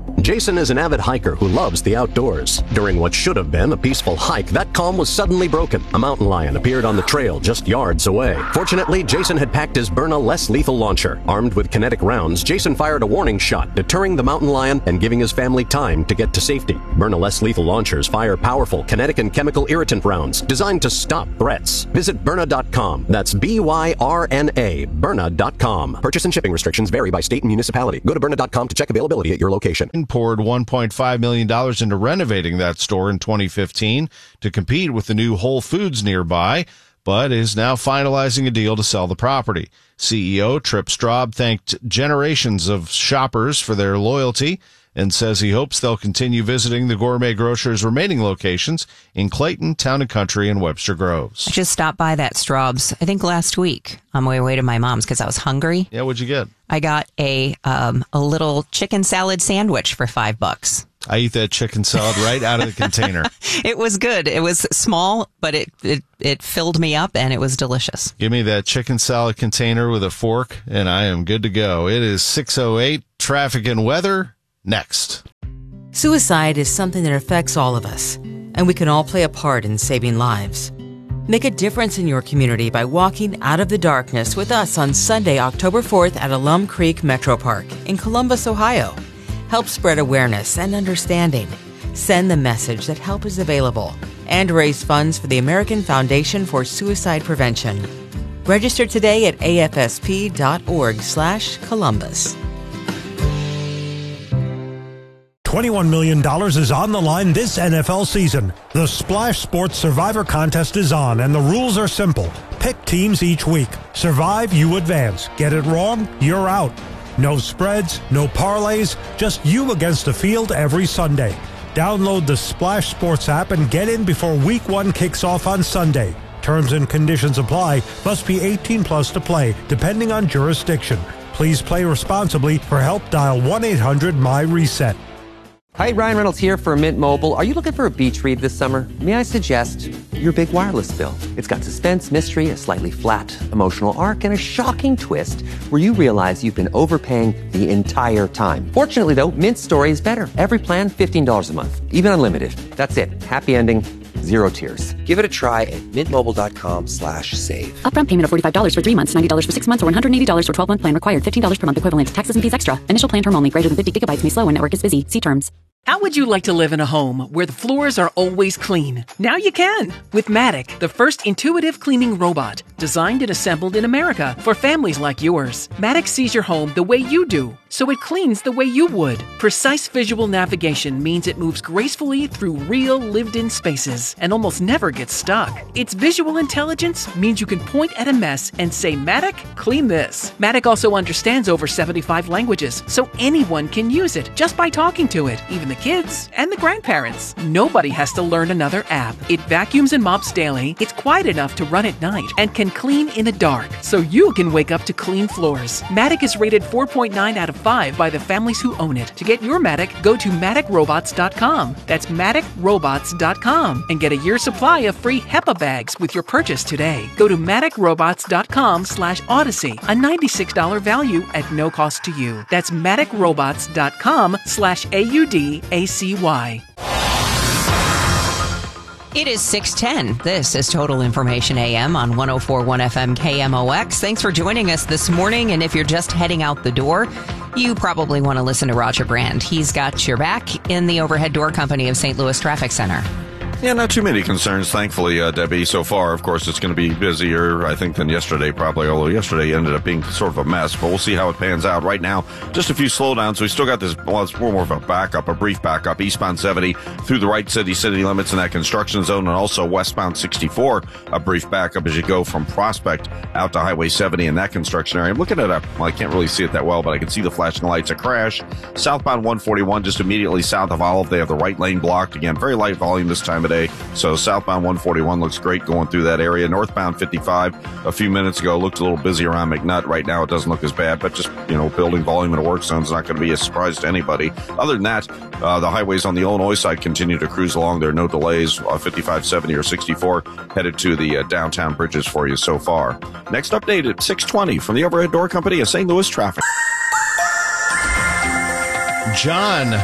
Jason is an avid hiker who loves the outdoors. During what should have been a peaceful hike, that calm was suddenly broken. A mountain lion appeared on the trail just yards away. Fortunately, Jason had packed his Byrna less lethal launcher. Armed with kinetic rounds, Jason fired a warning shot, deterring the mountain lion and giving his family time to get to safety. Byrna less lethal launchers fire powerful kinetic and chemical irritant rounds designed to stop threats. Visit Byrna.com. That's Byrna, Byrna.com. Purchase and shipping restrictions vary by state and municipality. Go to Byrna.com to check availability at your location. Poured $1.5 million into renovating that store in 2015 to compete with the new Whole Foods nearby, but is now finalizing a deal to sell the property. CEO Tripp Straub thanked generations of shoppers for their loyalty and says he hopes they'll continue visiting the Gourmet Grocer's remaining locations in Clayton, Town and Country, and Webster Groves. I just stopped by that Straub's, I think last week, on my way to my mom's because I was hungry. Yeah, what'd you get? I got a little chicken salad sandwich for $5. I eat that chicken salad right out of the container. It was good. It was small, but it filled me up, and it was delicious. Give me that chicken salad container with a fork, and I am good to go. It is 6:08, traffic and weather. Next. Suicide is something that affects all of us, and we can all play a part in saving lives. Make a difference in your community by walking out of the darkness with us on Sunday, October 4th at Alum Creek Metro Park in Columbus, Ohio. Help spread awareness and understanding. Send the message that help is available and raise funds for the American Foundation for Suicide Prevention. Register today at afsp.org/Columbus. $21 million is on the line this NFL season. The Splash Sports Survivor Contest is on, and the rules are simple. Pick teams each week. Survive, you advance. Get it wrong, you're out. No spreads, no parlays, just you against the field every Sunday. Download the Splash Sports app and get in before Week 1 kicks off on Sunday. Terms and conditions apply. Must be 18 plus to play, depending on jurisdiction. Please play responsibly. For help, dial 1-800-MY-RESET. Hi, Ryan Reynolds here for Mint Mobile. Are you looking for a beach read this summer? May I suggest your big wireless bill? It's got suspense, mystery, a slightly flat, emotional arc, and a shocking twist where you realize you've been overpaying the entire time. Fortunately, though, Mint's story is better. Every plan, $15 a month. Even unlimited. That's it. Happy ending. Zero tears. Give it a try at mintmobile.com/save. Upfront payment of $45 for 3 months, $90 for 6 months, or $180 for 12-month plan required. $15 per month equivalent. Taxes and fees extra. Initial plan term only. Greater than 50 gigabytes may slow when network is busy. See terms. How would you like to live in a home where the floors are always clean? Now you can with Matic, the first intuitive cleaning robot designed and assembled in America for families like yours. Matic sees your home the way you do, so it cleans the way you would. Precise visual navigation means it moves gracefully through real lived-in spaces and almost never gets stuck. Its visual intelligence means you can point at a mess and say, Matic, clean this. Matic also understands over 75 languages, so anyone can use it just by talking to it, even the kids and the grandparents. Nobody has to learn another app. It vacuums and mops daily, it's quiet enough to run at night, and can clean in the dark, so you can wake up to clean floors. Matic is rated 4.9 out of 5 by the families who own it. To get your Matic, go to MaticRobots.com. That's MaticRobots.com and get a year's supply of free HEPA bags with your purchase today. Go to MaticRobots.com/Odyssey, a $96 value at no cost to you. That's MaticRobots.com/AUDACY. It is 6:10. This is Total Information AM on 104.1 FM KMOX. Thanks for joining us this morning. And if you're just heading out the door, you probably want to listen to Roger Brand. He's got your back in the Overhead Door Company of St. Louis Traffic Center. Yeah, not too many concerns, thankfully, Debbie, so far. Of course, it's going to be busier, I think, than yesterday, probably, although yesterday ended up being sort of a mess, but we'll see how it pans out. Right now, just a few slowdowns. We still got this, well, it's more of a backup, a brief backup, eastbound 70 through the right city limits in that construction zone, and also westbound 64, a brief backup as you go from Prospect out to Highway 70 in that construction area. I'm looking at I can't really see it that well, but I can see the flashing lights. A crash. Southbound 141, just immediately south of Olive. They have the right lane blocked. Again, very light volume this time of day. So southbound 141 looks great going through that area. Northbound 55 a few minutes ago looked a little busy around McNutt. Right now it doesn't look as bad, but just, building volume in a work zone is not going to be a surprise to anybody. Other than that, the highways on the Illinois side continue to cruise along. There are no delays. 55, 70, or 64 headed to the downtown bridges for you so far. Next update at 6:20 from the Overhead Door Company of St. Louis Traffic. John